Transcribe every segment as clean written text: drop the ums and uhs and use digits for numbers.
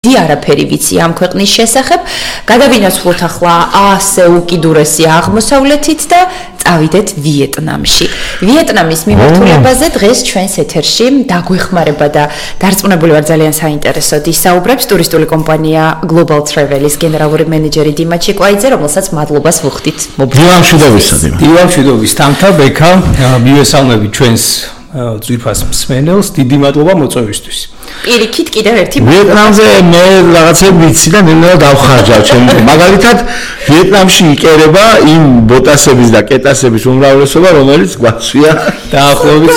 დი არაფერი ვიცი ამ ქვეყნის შესახებ, გადავინაცვლოთ ახლა ასე უკიდურესი აღმოსავლეთით და წავიდეთ ვიეტნამში. ვიეტნამის მიმართულებაზე დღეს ჩვენს ეთერში დაგვეხმარება და დარწმუნებული ვარ ძალიან საინტერესოდ ისაუბრებს ტურისტული კომპანია Global Travel-ის გენერალური მენეჯერი დიმა ჩიკვაიძე, რომელსაც მადლობას ვუხდით. დიმა მშვიდობის თანთა ბექა მივესალმები ჩვენს ძვირფას მსმენელს, დიდი მადლობა მოწვევისთვის. პირიქით კიდევ ერთი ვიეტნამზე მე რაღაცები ვიცი და ნელ-ნელა დავხარჯავ ჩემს. მაგალითად, ვიეტნამში იყერება იმ ბოტასების და კეტასების უმრავლესობა, რომელიც გვაცვია დაახლოებით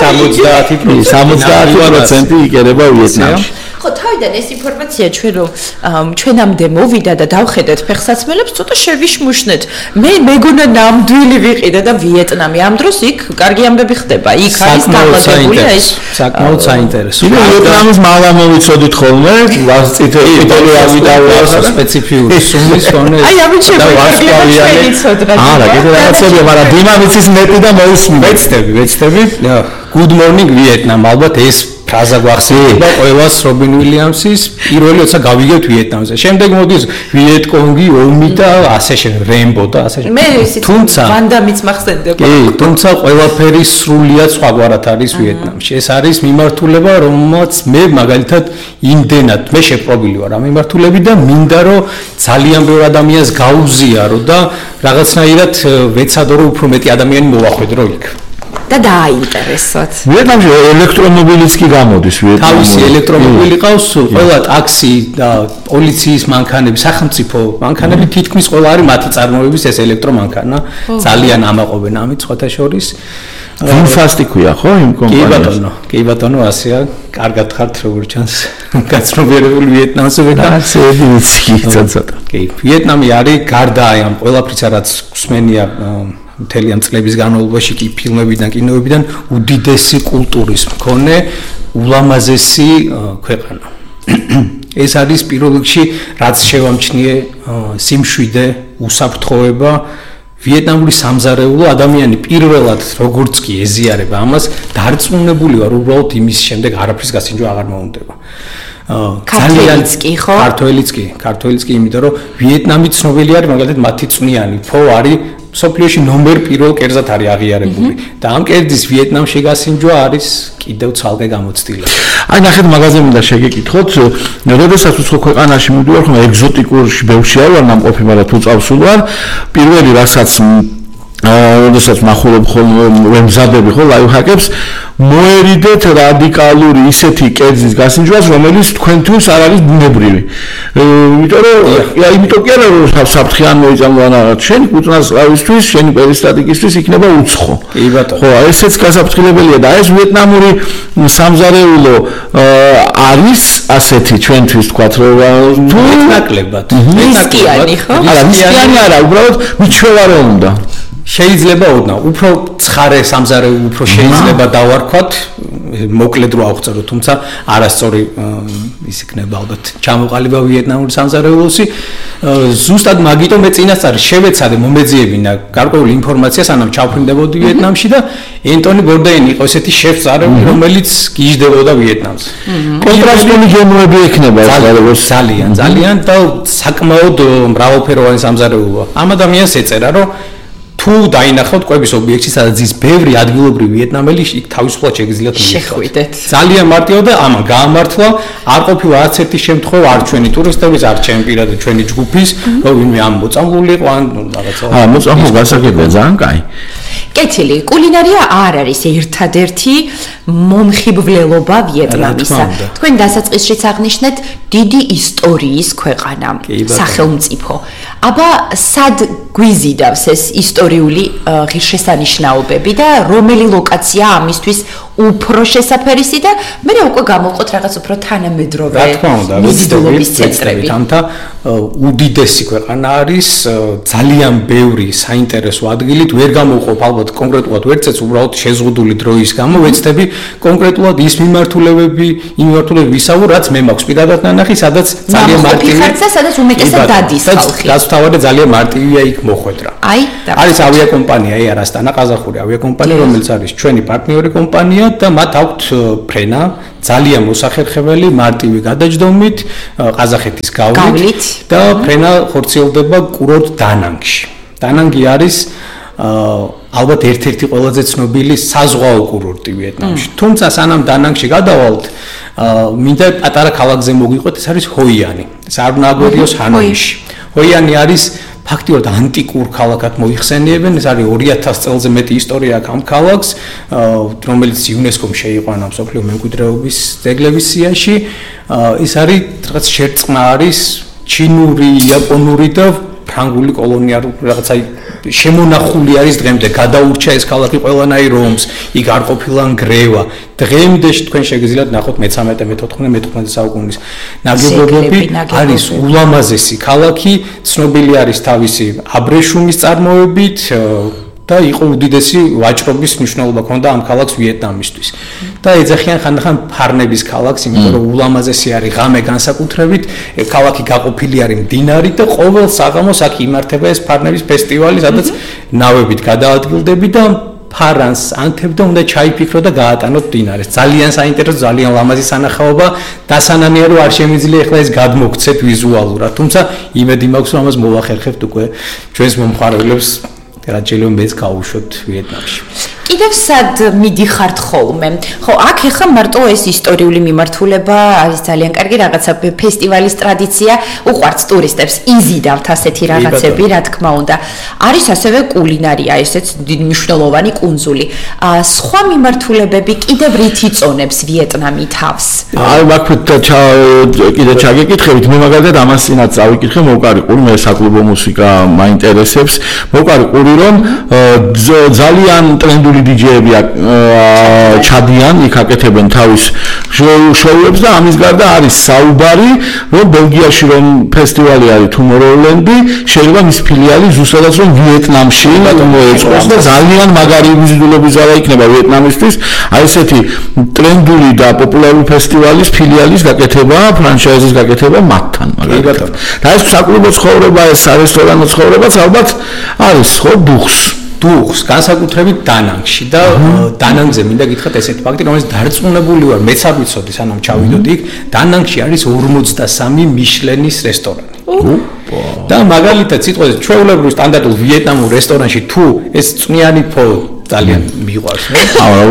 70% იყერება ვიეტნამში. ხო, თავიდან ეს ინფორმაცია ჩვენამდე მოვიდა და დავხედეთ ფეხსაცმელებს, ცოტა შევიშმუშნეთ. მე მეგონა ნამდვილი ვიყიდე და ვიეტნამი ამ დროს იქ კარგი ამბები ხდება. იქ არის დაბადებული ეს საკმაოდ საინტერესო. ვიეტნამის მაღლა მოვიცოდით ხოლმე, ვასწითები დავიდავას სპეციფიური სუმის ფონე. აი, ამით შეგვიძლია ჩვენიცოდრა. არა, კიდე რაღაცებია, მაგრამ დიმა ვიცის მეტი და მოусმინე. ვეცდები. Good morning Vietnam, ალბათ ეს ფრაზა გვახსენდება ყველას რობინ უილიამსის პირველი როცა გავიგებთ ვიეტნამზე. შემდეგ მოდის ვიეტკონგი, ომი და ასე შემდეგ, რემბო და ასე შემდეგ. მე ისიც ვანდამიც მახსენდება. კი, თუმცა ყველაფერი სრულიად სხვაგვარად არის ვიეტნამში. ეს არის მიმართულება, რომელმაც მე მაგალითად იმდენად მე შეპყრობილი ვარ ამ მიმართულებით და მინდა რომ ძალიან ბევრ ადამიანს გაუზიარო და რაღაცნაირად ვეცადო რომ უფრო მეტი ადამიანი მოვახვედრო იქ. და დააინტერესოთ. ვიეტნამში ელექტრომობილიც კი გამოდის ვიეტნამში. თავისი ელექტრომობილი ყავს, ყველა ტაქსი და პოლიციის მანქანები, სახელმწიფო მანქანები თითქმის ყველა არის მათი წარმოების ეს ელექტრომანქანა. ძალიან ამაყობენ ამით სხვათა შორის. VinFast ქვია ხო იმ კომპანიას? კი ბატონო, ასეა. კარგად ხართ როგორც ჩანს. გაცნობიერებული ვიეტნამზე და ასეთი ვიცი ცოტა. კი, ვიეტნამი არის გარდა ამ ყველაფრისა რაც გსმენია მთელი ამ წლების განმავლობაში კი ფილმებიდან, კინოებიდან უდიდესი კულტურის მქონე, ულამაზესი ქვეყანა. ეს არის პირველ რიგში რაც შევამჩნიე სიმშვიდე, უსაფრთხოება, ვიეტნამური სამზარეულო ადამიანი პირველად როგორც კი ეზიარება ამას, დარწმუნებული ვარ უბრალოდ იმის შემდეგ არაფრის გასინჯვა აღარ მოუნდება. ქართველიც კი ხო? ქართველიც კი, იმიტომ რომ ვიეტნამი ცნობილი არის მაგალითად მათი წვნიანი ფო არის სოფლიოში ნომერ პირველ კერძად არის აღიარებული და ამ კერძის ვიეტნამში გასინჯვა არის კიდევ ცალკე გამოცდილება. აი ნახეთ მაგაზე მინდა შეგეკითხოთ, როდესაც უცხო ქვეყანაში მივდივარ, ხომ ეგზოტიკურში ბევრში არ ვარ ნამყოფი, მაგრამ თუ წავსულ ვარ, პირველი რასაც როდესაც მახულობ ხოლმე ვემზადები ხო ლაიფჰაკებს, მოერიდეთ რადიკალური ისეთი კერძის გასინჯვას, რომელიც თქვენთვის არ არის ბუნებრივი. იმიტომ კი არა რომ საფრთხიან მოიწამლა რაღაც შენი კუწნას ყავისთვის, შენი პერისტატიკისთვის იქნება უცხო. კი ბატონო. ხო, ესეც გასაფრთხილებელია და ეს ვიეტნამური სამზარეულო არის ასეთი ჩვენთვის თქვათ რომ თუ ნაკლებად. რისკიანი ხო? არა, რისკიანი არა, უბრალოდ მიჩვევა უნდა. შეიძლება ოდნა, უფრო ცხარე სამზარეულო უფრო შეიძლება დავარქვათ, მოკლედ რო ავხსენოთ, თუმცა არასწორი ის იქნება ალბათ ჩამოყალიბება ვიეტნამური სამზარეულოსი. ზუსტად მაგიტომ მე წინასწარ შევეცადე მომეძიებინა გარკვეული ინფორმაცია, სანამ ჩავფრინდებოდი ვიეტნამში და ენტონი ბორდეინი იყო ესეთი შეფწარებული, რომელიც გიждდებოდა ვიეტნამზე. კონტრასტული გემოები ექნება ძალიან და საკმაოდ მრავალფეროვანი სამზარეულოა. ამ ადამიანს ეწერა რომ თუ დაინახავთ კვების ობიექტში, სადაც ის ბევრი ადგილობრივი ვიეტნამელი იქ თავისუფლად შეგიძლიათ შეხვიდეთ. ძალიან მარტივია და ამან გაამართლა, არ ყოფილა არც ერთი შემთხვევა, არ ჩვენი ტურისტების, არ ჩემი პირადად ჩვენი ჯგუფის, რომ ვინმე ამ მოწამლული იყო ან რაღაცა. მოწამლულ გასაგებია ძალიან კაი. კეთილი, კულინარია არ არის ერთადერთი მომხიბვლელობა ვიეტნამისა. თქვენ დასაწყისშიც აღნიშნეთ დიდი ისტორიის ქვეყანა, სახელმწიფო. აბა სად გვიზიდავს ეს ისტორიული ღირსშესანიშნაობები და რომელი ლოკაცია ამისთვის უფრო შესაფერისი და მე უკვე გამოვყოთ რაღაც უფრო თანამედროვე მიზიდულობის ცენტრები. თამთა უდიდესი ქვეყანა არის, ძალიან ბევრი საინტერესო ადგილით, ვერ გამოვყოფ ალბათ კონკრეტულად ვერცეც, უბრალოდ შეზღუდული დროის გამო ვეცდები კონკრეტულად ის მიმართულებები ვისაუბრ, რაც მე მაქვს პირადად ნანახი, სადაც ძალიან მარტივია. ხარცა, სადაც უმეტესად დადის ხალხი. გასვთავად ძალიან მარტივია იქ მოხვედრა. არის ავიაკომპანია Air Astana, ყაზახური ავიაკომპანია, რომელიც არის ჩვენი პარტნიორი კომპანია. და მათ აქვთ ფრენა ძალიან მოსახერხებელი მარტივი გადაჯდომით ყაზახეთის გავლით და ფრენა ხორციელდება კურორტ დანანგში. დანანგი არის ალბათ ერთ-ერთი ყველაზე ცნობილი საზღვაო კურორტი ვიეტნამში. თუმცა სანამ დანანგში გადავალთ, მინდა პატარა ქალაქზე მოგიყვეთ, ეს არის ჰოიანი. ეს არ უნდა აგვერიოს ჰანოიში. ჰოიანი არის ფაქტიურად ანტიკურ ქალაქად მოიხსენიებენ, ეს არის 2000 წელზე მეტი ისტორია აქვს ამ ქალაქს, რომელიც იუნესკომ შეიყვანა მსოფლიო მემკვიდრეობის ძეგლების სიაში. ეს არის რაღაც შერწყმა არის ჩინური, იაპონური და ფრანგული კოლონიალური რაღაცა შემონახული არის დღემდე. გადაურჩა ეს ქალაქი ყველანაირ ომს, იქ არ ყოფილა ნგრევა. დღემდე თქვენ შეგიძლიათ ნახოთ მე-13, მე-14, მე-15 საუკუნის ნაგებობები, არის ულამაზესი ქალაქი, ცნობილი არის თავისი აბრეშუმის წარმოებით და იყო უდიდესი ვაჭრობის მნიშვნელობა ჰქონდა ამ ქალაქს ვიეტნამისთვის. და ეძახიან ხანდახან ფარნების ქალაქს, იმიტომ რომ ულამაზესი არის ღამე განსაკუთრებით, ქალაქი გაყოფილი არის მდინარით და ყოველ საღამოს აქ იმართება ეს ფარნების ფესტივალი, სადაც ნავებით გადაადგილდები და ფარანს ანთებ და უნდა ჩაიფიქრო და გაატანოთ მდინარეს. ძალიან საინტერესო, ძალიან ლამაზი სანახაობა, დასანანია რომ არ შემიძლია ახლა ეს გადმოგცეთ ვიზუალურად, თუმცა იმედი მაქვს რომ ამას მოვახერხებთ უკვე ჩვენს მომხმარებლებს რაც შეიძლება მეც გავუშვებთ ვიეტნამში. კიდევ სად მიდიხართ ხოლმე? ხო, აქ ეხა მარტო ეს ისტორიული მიმართულება არის ძალიან კარგი რაღაცა ფესტივალის ტრადიცია, უყვართ ტურისტებს, იზიდავთ ასეთი რაღაცები, რა თქმა უნდა. არის ასევე კულინარია, ესეც მნიშვნელოვანი კუნძული. სხვა მიმართულებები კიდევ რით იწონებს ვიეტნამი თავს? აი, მაგ კიდე ჩაგეკითხებით, მე მაგალითად ამას წინათ წავიკითხე, მოვყარიყური, მე საკლუბო მუსიკა მაინტერესებს, მოვყარიყური რომ ძალიან ტრენდული DJ-ები ჩადიან, იქ აკეთებენ თავის შოუებს და ამის გარდა არის საუბარი, რომ ბელგიაში რომ ფესტივალი არის Tomorrowland-ი, შეიძლება მის ფილიალი ზუსტადაც რომ ვიეტნამში მოეწყოს და ძალიან მაგარი ვიზიტულობის ზალა იქნება ვიეტნამისთვის. აი ესეთი ტრენდული და პოპულარული ფესტივალის ფილიალის გაკეთება, ფრანჩაიზის გაკეთება მათთან მაგალითად. და ეს საკლუბო ცხოვრება, ეს სარესტორანო ცხოვრებაც ალბათ არის ხო დუხს განსაკუთრებით დანანგში და დანანგზე მინდა გითხრათ ესეთი ფაქტი, რომელიც დარწმუნებული ვარ, მეც არ ვიცოდი სანამ ჩავიდოდი იქ, დანანგში არის 53 მიშლენის რესტორანი. და მაგალითად სიტყვაზე ჩვეულებრივ სტანდარტულ ვიეტნამურ რესტორანში თუ ეს წვნიანი ფო ძალიან მიყვარს, მე.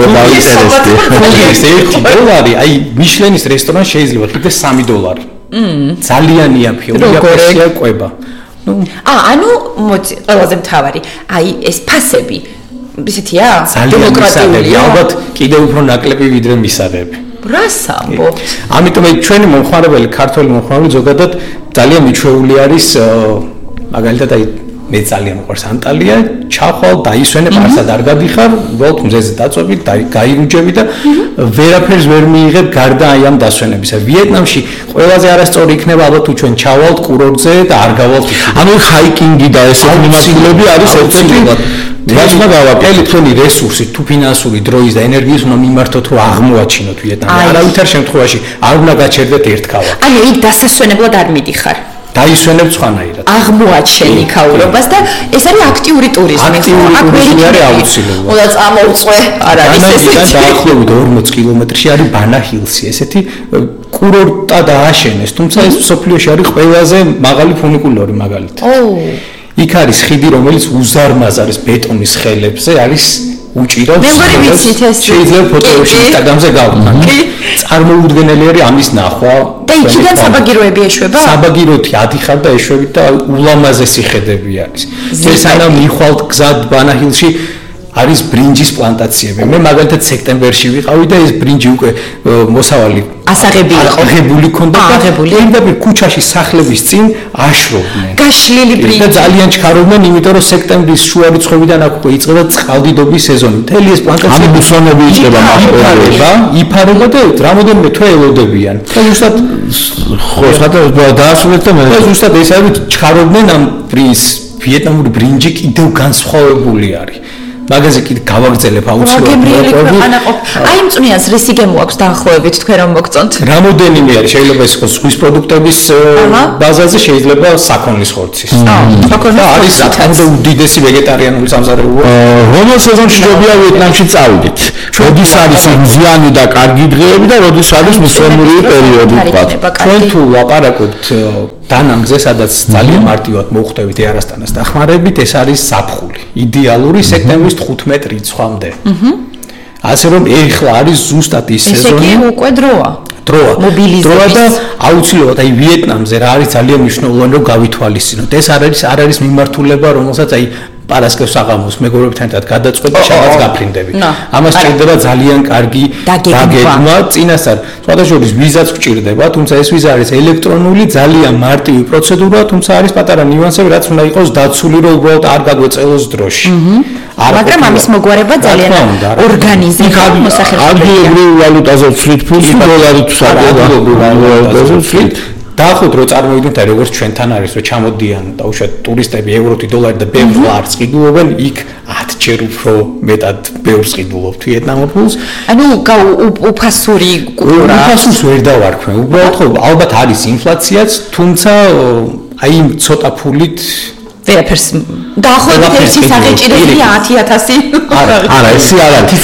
$1, აი მიშლენის რესტორანი შეიძლება ხიდდეს $3. ძალიან იაფია ყვება. ანუ მოდი ყველაზე მთავარი აი ეს ფასები ისეთია დემოკრატიულია ალბათ კიდევ უფრო ნაკლები ვიდრე მისაღები რას ამბობ ამიტომ ჩვენი მომხმარებელი ქართული მომხმარებელი ზოგადად ძალიან მიჩვეული არის მაგალითად აი მე ძალიან მიყვარს ანტალია ჩახვალ დაისვენე პარსად არ გადიხარ უბრალოდ მზეზე დაწვევი გაირუჯები და ვერაფერს ვერ მიიღებ გარდა აი ამ დასვენებისა ვიეტნამში ყველაზე არასწორი იქნება ალბათ თუ ჩვენ ჩავალთ კურორტზე და არ გავალთ ანუ ჰაიკინგი და ესეთი მიმართულები არის ერთ-ერთი რაც მაგალითად თქვენი რესურსი თუ ფინანსური დროის და ენერგიის უნდა მიმართოთ რომ აღმოაჩინოთ ვიეტნამი არავითარ შემთხვევაში არ უნდა გაჩერდეთ ერთ ქალაქს ანუ იქ დასასვენებლად არ მიდიხარ დაისვენებ სხვანაირად. აღმოაჩენი ქაურობას და ეს არის აქტიური ტურიზმი. აქ ვერი არის აუცილებელი. უნდა წამოვწვე, არ არის ესეთი. დაახლოებით 40 კილომეტრში არის ბანაჰილსი, ესეთი კურორტა დააშენეს, თუმცა ეს სოფლიოში არის ყველაზე მაღალი ფუნიკულორი მაგალითად. იქ არის ხიდი, რომელიც უზარმაზ არის ბეტონის ხელებზე, არის უჭირავს. მე ვარ ვიცით ეს. შეიძლება ფოტოებში ინსტაგრამზე გავხსნათ. წარმოუდგენელი არის ამის ნახვა. და იქიდან საბაგიროები ეშვება? საბაგიროთი ადიხარ და ეშვებით და ულამაზესი ხედები არის. სანამ მიხვალთ გზად ბანაჰილში არის ბრინჯის პლანტაციები. მე მაგალითად სექტემბერში ვიყავი და ეს ბრინჯი უკვე მოსავალი აღებული ქონდა და პირდაპირ ქუჩაში სახლების წინ აშრობდნენ. გაშლილი ბრინჯი. და ძალიან ჩქარობდნენ, იმიტომ რომ სექტემბრის შუა რიცხვებიდან აქ უკვე იწყება წყალდიდობის სეზონი. მთელი ეს პლანტაციები მუსონები იწყება იფარება და რამოდენიმე თვე ელოდებიან. და ზუსტად ხო, დაასრულეთ და მე ზუსტად ეს არის ჩქარობდნენ ამ ვიეტნამური ბრინჯი კიდევ განსხვავებული არის. მაგაზე კიდე გავაგრძელებ აუცილებლად. გემრიელი ქვეყანა ყოფ. აი იმ წვნიანს რისი გემო აქვს დაახლოებით თქვენ რომ მოგწონთ? რამოდენიმე არის, შეიძლება ის იყოს ზღვის პროდუქტების ბაზაზე, შეიძლება საქონლის ხორცის. საქონლის არის საკმაოდ უდიდესი ვეგეტარიანული სამზარეულო. რომელ სეზონში ჯობია ვიეტნამში წავიდეთ? როდის არის მზიანი და კარგი დღეები და როდის არის მუსონური პერიოდი თქვა. ჩვენ თუ ლაპარაკობთ დანამგზე, სადაც ძალიან მარტივად მოხვდებით ერასტანას დახმარებით, ეს არის ზაფხული. იდეალური სექტემბრის 15 რიცხვამდე. ასე რომ ეხლა არის ზუსტად ის სეზონი. ესე კი უკვე დროა. დროა და აუცილებლად აი ვიეტნამზე რა არის ძალიან მნიშვნელოვანი რომ გავითვალისწინოთ. ეს არ არის მიმართულება, რომელსაც აი პარასკევს აღამოს მეგობრებთან ერთად გადაწყვეტ შაბათს გაფრინდებით. ამას ჭირდება ძალიან კარგი დაგეგმა, წინასწარ სხვადასხვა ვიზაც გჭირდება, თუმცა ეს ვიზა არის ელექტრონული, ძალიან მარტივი პროცედურა, თუმცა არის პატარა ნიუანსები, რაც უნდა იყოს დაცული, რომ უბრალოდ არ გაგვეწელოს დროში. მაგრამ ამის მოგვარება ძალიან ორგანიზება მოსახერხებელი. ადგილობრივ ვალუტაზე ვცვლით ფულს, დოლარით ადგილობრივ ვალუტაზე ვცვლით. დაახლოებით რო წარმოვიდგინოთ, როგორც ჩვენთან არის, რომ ჩამოდიან დაუშვათ ტურისტები ევროთი, დოლარი და ბევრ ლარს ყიდულობენ, იქ 10 ჯერ უფრო მეტად ბევრს ყიდულობთ ვიეტნამურ ფულს. ანუ უფასური კულტურა. უფასურს ვერ დავარქვენ. უბრალოდ ხო, ალბათ არის ინფლაციაც, თუმცა აი ცოტა ფულით ვერაფერს დაახლოებით ერთი საღეჭირებია 10,000. არა, ესე არ არის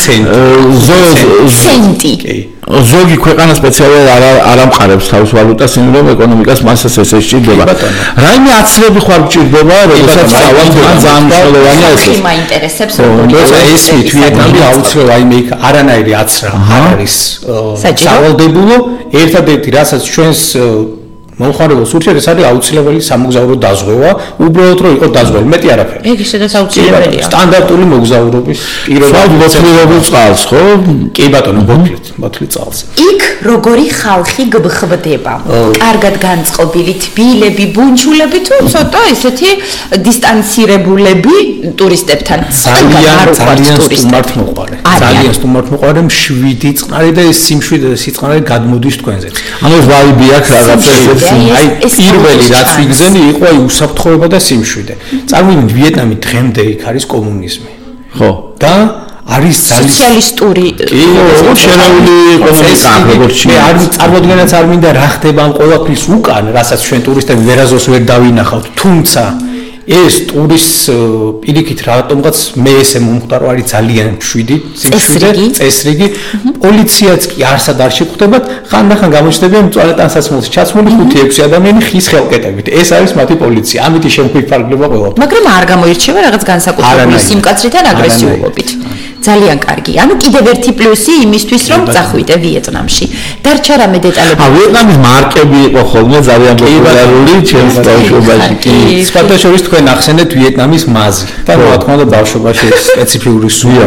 ცენტი. ზოგი ქვეყანა სპეციალურად არ ამყარებს თავს ვალუტას, იმიტომ რომ ეკონომიკას მასას ესე სჭირდება. რაიმე აცრები ხარ გჭირდება, როდესაც ძალიან მნიშვნელოვანია ეს. ხიმა ინტერესებს როგორც ესმით ვიეტნამი აუცილებლად რაიმე იქ არანაირი აცრა არ არის სავალდებულო. ერთადერთი რასაც ჩვენს მომხმარებელს ურჩევს, ეს არის აუცილებელი სამოგზაურო დაზღვევა, უბრალოდ რომ იყოს დაზღველი, მეტი არაფერი. ეგ ისედაც აუცილებელია. სტანდარტული მოგზაურობის პირობები მოთხოვებულ წყალს, ხო? კი ბატონო, მოთლით წყალს. იქ როგორი ხალხი გხდება? კარგად განწყობილი თბილები, ბუნჩულები თუ ცოტა ესეთი დისტანცირებულები ტურისტებთან? ძალიან სტუმართ მოყვარე. ძალიან სტუმართ მოყვარე, მშვიდი წყნარი და ეს სიმშვიდე და სიწყნარი გადმოდის თქვენზეც. ანუ ვაიბი აქვს რაღაცა აი პირველი რაც ვიგზენი იყო აი უსაფრთხოება და სიმშვიდე. წარმოვიდგინეთ ვიეტნამი დღემდე იქ არის კომუნიზმი. ხო. და არის სოციალისტური შერეული ეკონომიკა როგორც მე არ წარმოდგენაც არ მინდა რა ხდება ამ ყველაფრის უკან, რასაც ჩვენ ტურისტები ვერაზოს ვერ დავინახავთ, თუმცა ეს ტურისტს პირიქით რატომღაც მე ესე მომხვდა რომ არის ძალიან მშვიდი, სიმშვიდე, წესრიგი, პოლიციაც კი არსად არ შეხვდებათ, ხანდახან გამოჩნდებიან მწვანე ტანსაცმელში ჩაცმული 5-6 ადამიანი ხის ხელკეტებით. ეს არის მათი პოლიცია, ამიტომ შემოიფარგლება ყველაფერი. მაგრამ არ გამოირჩევა რაღაც განსაკუთრებული სიმკაცრით ან აგრესიულობით. ძალიან კარგი. ანუ კიდევ ერთი პლუსი იმისთვის რომ წახვიდე ვიეტნამში. დარჩა რამე დეტალები. ვიეტნამის მარკები იყო ხოლმე ძალიან პოპულარული ჩემს ბავშვობაში. კი, სპარტაშორის თქვენ ახსენეთ ვიეტნამის მაზი. და რა თქმა უნდა ბავშვობაში სპეციფიური სულია.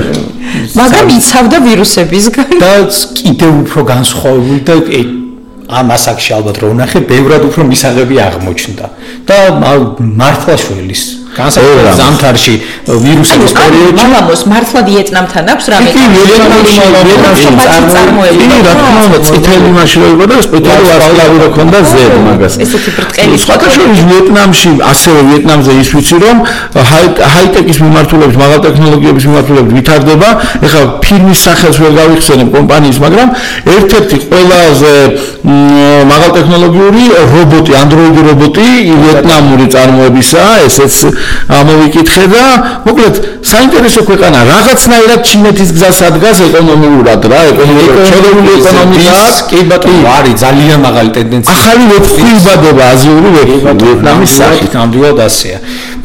მაგრამ იცავდა ვირუსებისგან. და კიდევ უფრო განსხვავებული და ამ ასაკში ალბათ რო ვნახე, ბევრად უფრო მისაღები აღმოჩნდა. და მართლაშვილის განსაკუთრებით ზამთარში ვირუსების პერიოდში მამამოს მართლა ვიეტნამთან აქვს რამე ვიეტნამში წარმოებული რა თქმა უნდა წითელი მაშინ იყო და სპეციალური ასლავი რო ქონდა ზედ მაგას ესეთი ბრტყელი სხვადასხვა ვიეტნამში ასევე ვიეტნამზე ის ვიცი რომ ჰაი-ტექის მიმართულებით მაღალ ტექნოლოგიების მიმართულებით ვითარდება ეხლა ფირმის სახელს ვერ გავიხსენებ კომპანიის მაგრამ ერთ-ერთი ყველაზე მაღალ ტექნოლოგიური რობოტი Android რობოტი ვიეტნამური წარმოებისაა ესეც ამოვიკითხე და მოკლედ საინტერესო ქვეყანა რაღაცნაირად ჩინეთის გზას ადგას ეკონომიურად რა ეკონომიკური ეკონომიკა კი ბატონო არის ძალიან მაღალი ტენდენცია ახალი ვეფხვი იბადება აზიური ვიეტნამის სახით ნამდვილად ასეა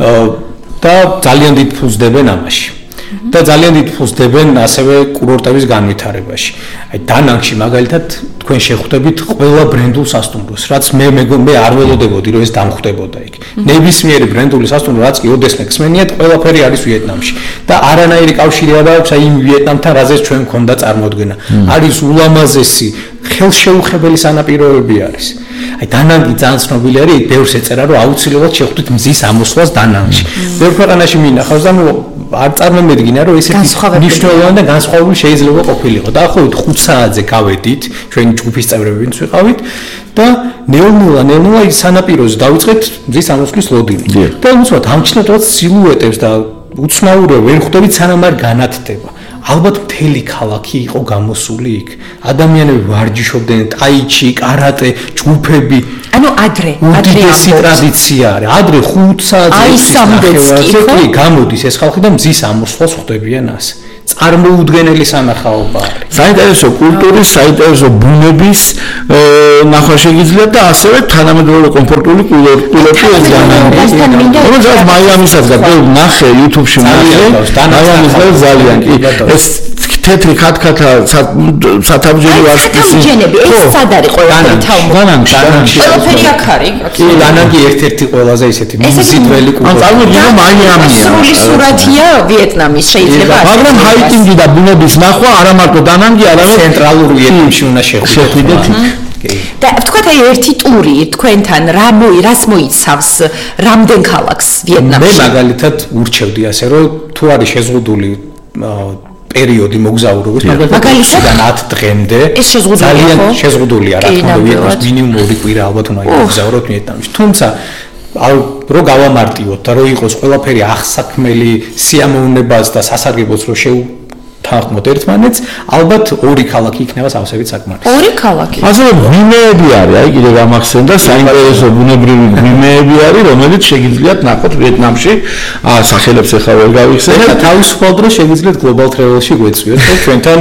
და ძალიან დიდ ფულს დებენ ამაში და ძალიან დიდ ფულს დებენ ასევე კურორტების განვითარებაში. აი დანანგში მაგალითად თქვენ შეხვდებით ყველა ბრენდულ სასტუმროს, რაც მე არ ველოდებოდი რომ ეს დამხვდებოდა იქ. ნებისმიერი ბრენდული სასტუმრო რაც კი ოდესმე გსმენიათ, ყველაფერი არის ვიეტნამში და არანაირი კავშირი არ აქვს აი იმ ვიეტნამთან, რაზეც ჩვენ გქონდა წარმოდგენა. არის ულამაზესი ხელშეუხებელი სანაპიროები არის. აი დანანგი ძალიან ცნობილი არის, ბევრს ეწერა რომ აუცილებლად შეხვდით მზის ამოსვლას დანანგში. ბევრ ქვეყანაში მინახავს და არ წარმომედგინა რომ ესეთი მნიშვნელოვანი და განსხვავებული შეიძლება ყოფილიყო. დაახლოებით 5 საათზე გავედით, ჩვენი ჯგუფის წევრები ვინც ვიყავით და ნეონულა ის სანაპიროზე დავიწყეთ მზის ამოსვლის ლოდინი. და უცბად ამჩნევთ რაღაც სილუეტებს და უცნაურია ვერ ხვდებით სანამ არ განათდება. ალბათ მთელი ქალაქი იყო გამოსული იქ. ადამიანები ვარჯიშობდნენ, ტაიჩი, კარატე, ჯგუფები. ანუ ადრე უდიდესი ტრადიცია არის. ადრე 5 საათი გამოდის ეს ხალხი და მზის ამოსვლას ხვდებიან ასე. წარმოუდგენელი სანახაობა არის. საინტერესო კულტურის, საინტერესო ბუნების ნახვა შეგიძლიათ და ასევე თანამედროვე კომფორტული კულტურები განაგრძელოთ. რომელსაც მაიამისაც ნახე YouTube-ში ნახე, მაიამის ძალიან კი ეს თეთრი ხათქათა სათავჯენი ვარსკვლავი. ეს სად არის ყველაფერი თავმოყრილი? განანგი. ყველაფერი აქ არის. კი, განანგი ერთ-ერთი ყველაზე ისეთი მიზიდველი კულტურა. ან წარმოიდგინე მაიამია. სრული სურათია ვიეტნამის შეიძლება. მაგრამ ჰაიკინგი და ბუნების ნახვა არა მარტო დანანგი, არამედ ცენტრალურ ვიეტნამში უნდა შეხვიდეთ. და თქვათ აი ერთი ტური თქვენთან რას მოიცავს რამდენ ქალაქს ვიეტნამში? მე მაგალითად ურჩევდი ასე რომ თუ არის შეზღუდული პერიოდი მოგზაურობის მაგალითად 10 დღემდე ძალიან შეზღუდულია რა თქმა უნდა ვიეტნამის მინიმუმ 2 კვირა ალბათ უნდა იმოგზაუროთ ვიეტნამში თუმცა რო გავამარტივოთ და რო იყოს ყველაფერი აღსაქმელი სიამოვნებას და სასარგებლოს რო თანხმოთ ერთმანეთს ალბათ ორი ქალაქი იქნება სავსებით საკმარისი. ორი ქალაქი. ასევე გვიმეები არის, აი კიდე გამახსენდა საინტერესო ბუნებრივი გვიმეები არის, რომელიც შეგიძლიათ ნახოთ ვიეტნამში. სახელებს ახლა ვერ გავიხსენებ. და თავისუფალ დროს შეგიძლიათ Global Travel-ში გვეწვიოთ, რომ ჩვენთან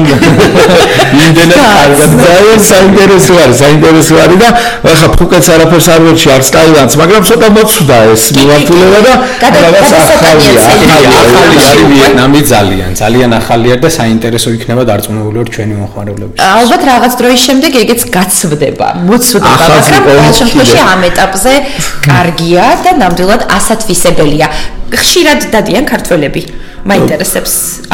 იმდენად კარგად ძალიან საინტერესო არის და ახლა ფუკეტს არაფერს არ ვერჩი არც ტაილანდს, მაგრამ ცოტა მოცვდა ეს მიმართულება და რაღაც ახალია ვიეტნამი ძალიან ახალია და საინტერესო იქნება დარწმუნებული ვარ ჩვენი მომხმარებლების. ალბათ რაღაც დროის შემდეგ ეგეც გაცვდება, მოცვდება, მაგრამ ყოველ შემთხვევაში ამ ეტაპზე კარგია და ნამდვილად ასათვისებელია. ხშირად დადიან ქართველები. მაინტერესებს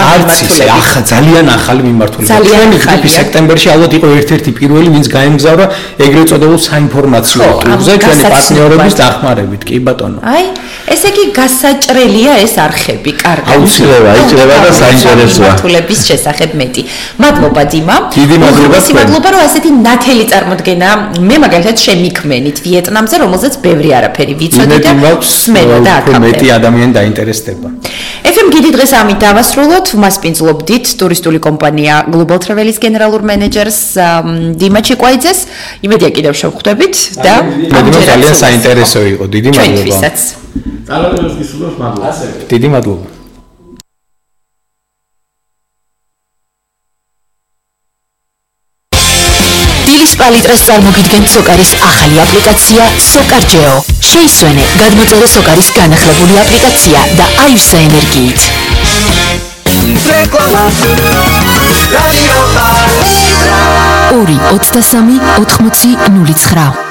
ახლა ძალიან ახალი მიმართულება. ჩვენი ჯგუფი სექტემბერში ალბათ იყო ერთ-ერთი პირველი, ვინც გაემგზავრა ეგრეთ წოდებულ საინფორმაციო ტურზე ჩვენი პარტნიორების დახმარებით. კი ბატონო. აი, ესე იგი გასაჭრელია ეს არხები, კარგი. აუცილებლად და საინტერესოა. მიმართულების შესახებ მეტი. მადლობა დიმა. დიდი მადლობა. მადლობა რომ ასეთი ნათელი წარმოდგენა მე მაგალითად შემიქმენით ვიეტნამზე, რომელზეც ბევრი არაფერი ვიცოდი და სმენა და აქამდე. მეტი ადამიანი დაინტერესდება. FM გიდი დღეს ამით დავასრულოთ. მას პინძლობდით ტურისტული კომპანია Global Travel-ის გენერალურ მენეჯერს დიმა ჩიკვაიძეს. იმედია კიდევ შევხვდებით და ძალიან საინტერესო იყო. დიდი მადლობა. ჩვენთვისაც. წარმატებას გისურვებთ, მადლობა. დიდი მადლობა. პალიტრას წარმოგიდგენთ სოკარის ახალი აპლიკაცია SocarGeo. შეისვენე გადმოწერე სოკარის განახლებული აპლიკაცია და აივსა ენერგიით. ორი 23 80 09.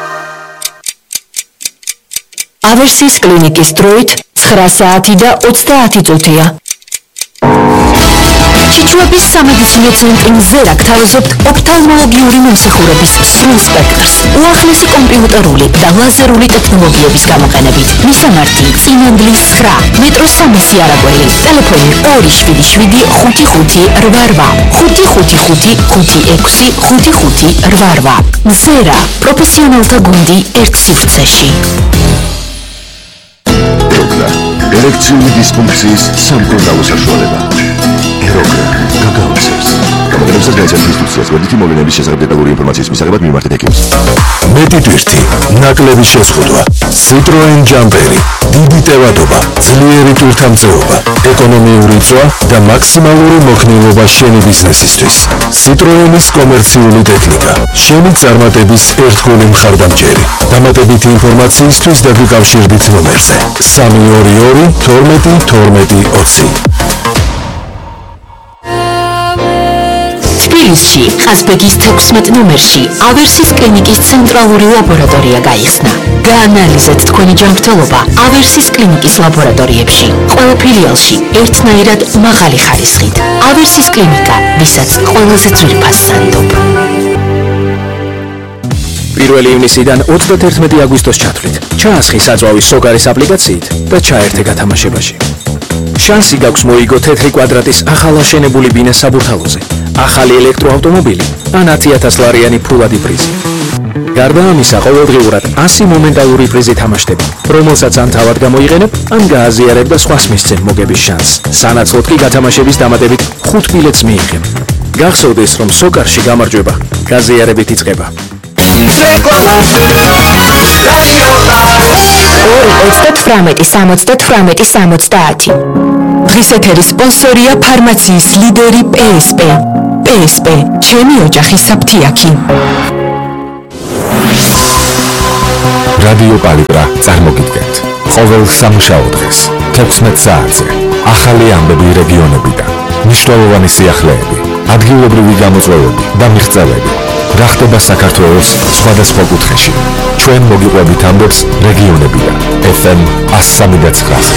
ავერსის კლინიკის დროით 9 საათი და 30 წუთია. ჩიჩუების სამედიცინო ცენტრი მზერა გთავაზობთ ოფთალმოლოგიური მომსახურების სრულ სპექტრს უახლესი კომპიუტერული და ლაზერული ტექნოლოგიების გამოყენებით. მისამართი წინანდლის 9 მეტროს 300 არაგველი. ტელეფონი 27555555655. მზერა პროფესიონალთა გუნდი ერთ სივრცეში. ერექციული დისფუნქციის სამკურნალო საშუალება. ეროგრა გაგაოცებს. გამოგონებსაც გაიცემთ ინსტრუქციას გვერდითი მოვლენების შესახებ დეტალური ინფორმაციის მისაღებად მიმართეთ ექიმს. მეტი ტვირთი, ნაკლები შეზღუდვა, Citroen Jumperi, დიდი ტევადობა, ძლიერი ტვირთამცეობა, ეკონომიური წვა და მაქსიმალური მოქნილობა შენი ბიზნესისთვის. Citroen-ის კომერციული ტექნიკა, შენი წარმატების ერთგული მხარდამჭერი. დამატებითი ინფორმაციისთვის დაგიკავშირდით ნომერზე 322 12 12 20. თბილისში, ყაზბეგის 16 ნომერში ავერსის კლინიკის ცენტრალური ლაბორატორია გაიხსნა. გაანალიზეთ თქვენი ჯანმრთელობა ავერსის კლინიკის ლაბორატორიებში. ყველა ფილიალში ერთნაირად მაღალი ხარისხით. ავერსის კლინიკა, ვისაც ყველაზე ძვირფას სანდობ. 1 ივნისიდან 31 აგვისტოს ჩათვლით. ჩაასხი საძვავის SocarGeo აპლიკაციით და ჩაერთე გათამაშებაში. შანსი გაქვს მოიგო თეთრი კვადრატის ახალ აშენებული ბინას საბურთალოზე, ახალი ელექტროავტომობილი ან 10,000 ლარიანი ფულადი პრიზი. გარდა ამისა, ყოველდღიურად 100 მომენტალური პრიზი თამაშდება, რომელსაც ან თავად გამოიყენებ, ან გააზიარებ და სხვას მისცემ მოგების შანსს. სანაცვლოდ კი გათამაშების დამატებით 5 ბილეთს მიიღებ. გახსოვდეს, რომ სოკარში გამარჯვება გაზიარებით იწყება. 2-38-70-70. დღის ეთერის სპონსორია ფარმაციის ლიდერი PSP. PSP, ჩემი ოჯახის საფთიაქი. რადიო პალიბრა წარმოგიდგენთ ყოველ სამუშაო დღეს 16 საათზე ახალი ამბები რეგიონებიდან, მნიშვნელოვანი სიახლეები, ადგილობრივი გამოწვევები და მიღწევები. რა ხდება საქართველოს სხვადასხვა კუთხეში. ჩვენ მოგიყვებით ამბებს რეგიონებიდან FM 103.9-ზე.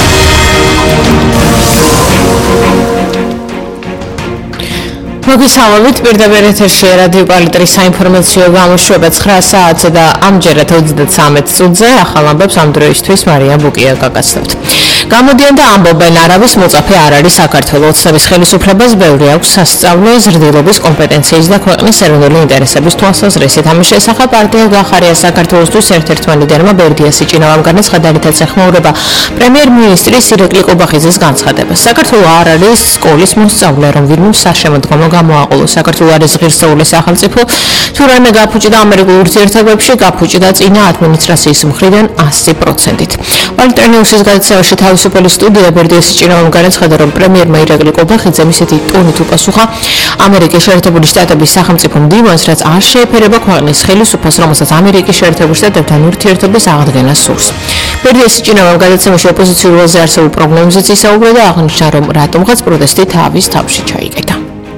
მოგესალმებით, პირდაპირ ეთერში რადიო პალიტრის საინფორმაციო გამოშვება 9 საათზე და ამჯერად 33 წუთზე. ახალ ამბებს ამ დროისთვის მარია ბუკია გაგაცნობთ. გამოდიან და ამბობენ, არავის მოწაფე არ არის საქართველოს ოცნების ხელისუფლებას, ბევრი აქვს სასწავლო ზრდილობის კომპეტენციის და ქვეყნის ეროვნული ინტერესების თვალსაზრისით. ამის შესახებ პარტია გახარია საქართველოსთვის ერთ-ერთმა ლიდერმა ბერდია სიჭინავამ განაცხადა ეხმაურება პრემიერ-მინისტრის ირაკლი ყობახიძის განცხადებას. საქართველოს არ არის სკოლის მოსწავლე, რომ ვინმე საშემოდგომო გამოაყოლოს. საქართველოს არის ღირსეული სახელმწიფო, თუ რამე გაფუჭდა ამერიკულ ურთიერთობებში, გაფუჭდა წინა ადმინისტრაციის მხრიდან 100%-ით. პალიტრენიუსის გადაცემაში თავისუფალი სტუდია ბერდია სიჭინავამ განაცხადა, რომ პრემიერმა ირაკლი ყობახიძემ ისეთი ტონით უპასუხა ამერიკის შეერთებული შტატების სახელმწიფო მდივანს, რაც არ შეეფერება ქვეყნის ხელისუფლებას, რომელსაც ამერიკის შეერთებული შტატებთან ურთიერთობის აღდგენა სურს. ბერდია სიჭინავამ გადაცემაში ოპოზიციურ ველზე არსებულ პრობლემებზეც ისაუბრა და აღნიშნა, რომ რატომღაც პროტესტი თავის თავში ჩაიკეტა.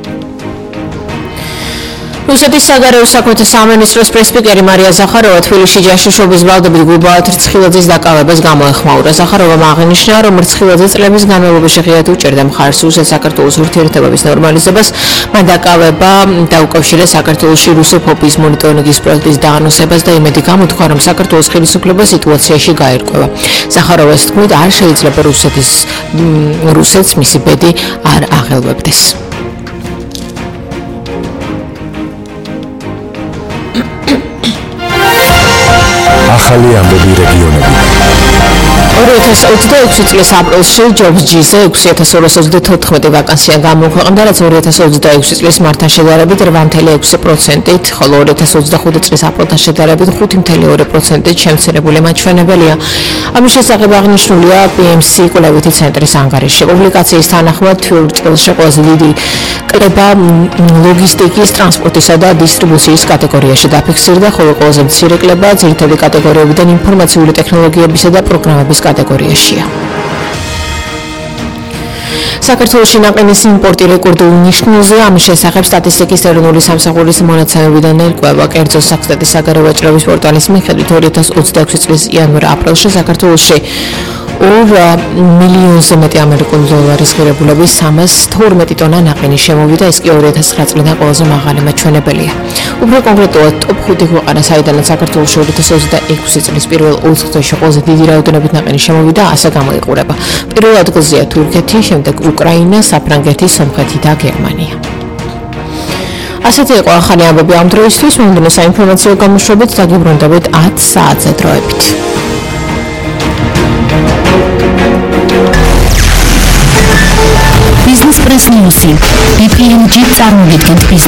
რუსეთის საგარეო საქმეთა სამინისტროს პრესპიკერი მარია ზახაროვა თბილისში ჯაშუშობის ვალდებით გულბაათ რცხილაძის დაკავებას გამოეხმაურა. ზახაროვამ აღნიშნა, რომ რცხილაძე წლების განმავლობაში ღიად უჭერდა მხარს რუსეთ-საქართველოს ურთიერთობების ნორმალიზებას. მან დაკავება დაუკავშირა საქართველოში რუსოფობიის მონიტორინგის პროექტის დაანონსებას და იმედი გამოთქვა, რომ საქართველოს ხელისუფლება სიტუაციაში გაერკვევა. ზახაროვას თქმით, არ შეიძლება რუსეთს მისი ბედი არ აღელვებდეს. ახალი ამბები რეგიონებიდან. 2026 წლის აპრილში ჯობსჯიზე 6224 ვაკანსია გამოქვეყნდა, რაც 2026 წლის მარტთან შედარებით 8.6%-ით, ხოლო 2025 წლის აპრილთან შედარებით 5.2%-ით შემცირებული მაჩვენებელია. ამის შესახებ აღნიშნულია PMC კვლევითი ცენტრის ანგარიშში. პუბლიკაციის თანახმად თვიურ წელში ყველაზე დიდი კლება ლოგისტიკის, ტრანსპორტისა და დისტრიბუციის კატეგორიაში დაფიქსირდა, ხოლო ყველაზე მცირე კლება ძირითადი კატეგორიებიდან ინფორმაციული ტექნოლოგიებისა და პროგრამების კატეგორიაშია. საქართველოში ნაყინის იმპორტი რეკორდულ ნიშნულზეა. ამის შესახებ სტატისტიკის ეროვნული სამსახურის მონაცემებიდან ერკვევა. კერძო საქმეთა საგარეო ვაჭრობის პორტალის მიხედვით 2026 წლის იანვარ-აპრილში საქართველოში 2 მილიონზე მეტი ამერიკული დოლარის ღირებულების 312 ტონა ნაყინის შემოვიდა, ეს კი 2009 წლიდან ყველაზე მაღალი მაჩვენებელია. უფრო კონკრეტულად, ტოპ 5 ქვეყანა, საიდანაც საქართველოში 2026 წლის პირველ 20 წუთში ყველაზე დიდი რაოდენობით ნაყინის შემოვიდა, ასე გამოიყურება. პირველ ადგილზეა თურქეთი, შემდეგ უკრაინა, საფრანგეთი, სომხეთი და გერმანია. ასეთი იყო ახალი ამბები ამ დროისთვის. მომდევნო საინფორმაციო გამოშვებით დაგიბრუნდებით 10 საათზე დროებით. Business Press News. BPMG წარმოადგენთ